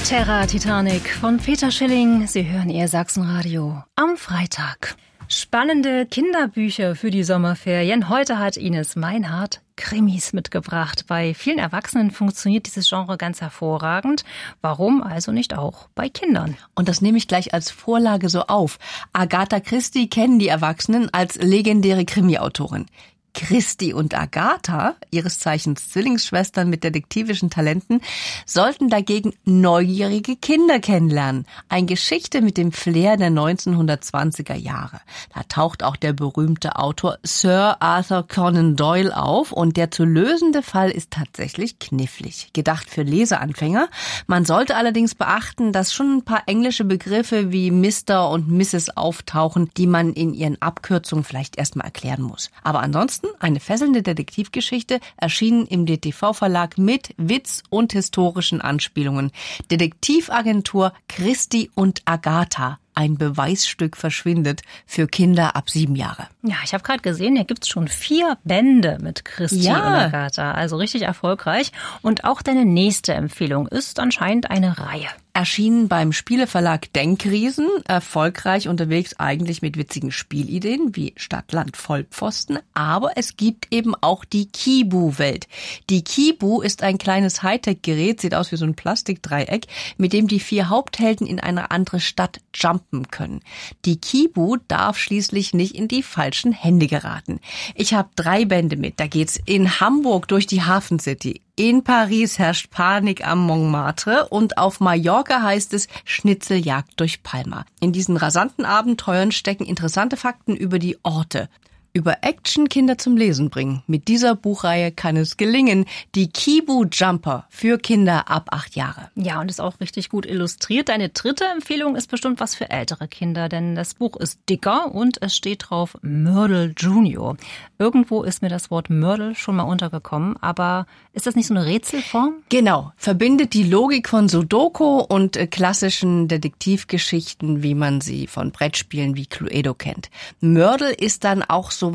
Terra Titanic von Peter Schilling. Sie hören Ihr Sachsenradio am Freitag. Spannende Kinderbücher für die Sommerferien. Heute hat Ines Meinhardt Krimis mitgebracht. Bei vielen Erwachsenen funktioniert dieses Genre ganz hervorragend. Warum also nicht auch bei Kindern? Und das nehme ich gleich als Vorlage so auf. Agatha Christie kennen die Erwachsenen als legendäre Krimi-Autorin. Christie und Agatha, ihres Zeichens Zwillingsschwestern mit detektivischen Talenten, sollten dagegen neugierige Kinder kennenlernen. Eine Geschichte mit dem Flair der 1920er Jahre. Da taucht auch der berühmte Autor Sir Arthur Conan Doyle auf und der zu lösende Fall ist tatsächlich knifflig. Gedacht für Leseanfänger. Man sollte allerdings beachten, dass schon ein paar englische Begriffe wie Mr. und Mrs. auftauchen, die man in ihren Abkürzungen vielleicht erstmal erklären muss. Aber ansonsten eine fesselnde Detektivgeschichte, erschienen im DTV-Verlag mit Witz und historischen Anspielungen. Detektivagentur Christie und Agatha. Ein Beweisstück verschwindet für Kinder ab 7 Jahre. Ja, ich habe gerade gesehen, hier gibt's schon 4 Bände mit Christie und Agatha. Also richtig erfolgreich. Und auch deine nächste Empfehlung ist anscheinend eine Reihe. Erschienen beim Spieleverlag Denkriesen, erfolgreich unterwegs eigentlich mit witzigen Spielideen wie Stadt, Land, Vollpfosten. Aber es gibt eben auch die Kibu-Welt. Die Kibu ist ein kleines Hightech-Gerät, sieht aus wie so ein Plastikdreieck, mit dem die 4 Haupthelden in eine andere Stadt jumpen können. Die Kibu darf schließlich nicht in die falschen Hände geraten. Ich habe 3 Bände mit. Da geht's in Hamburg durch die Hafen City. In Paris herrscht Panik am Montmartre und auf Mallorca heißt es Schnitzeljagd durch Palma. In diesen rasanten Abenteuern stecken interessante Fakten über die Orte. Über Action Kinder zum Lesen bringen. Mit dieser Buchreihe kann es gelingen. Die Kibu Jumper für Kinder ab 8 Jahre. Ja, und ist auch richtig gut illustriert. Deine dritte Empfehlung ist bestimmt was für ältere Kinder, denn das Buch ist dicker und es steht drauf Mörtel Junior. Irgendwo ist mir das Wort Mörtel schon mal untergekommen, aber ist das nicht so eine Rätselform? Genau, verbindet die Logik von Sudoku und klassischen Detektivgeschichten, wie man sie von Brettspielen wie Cluedo kennt. Mörtel ist dann auch so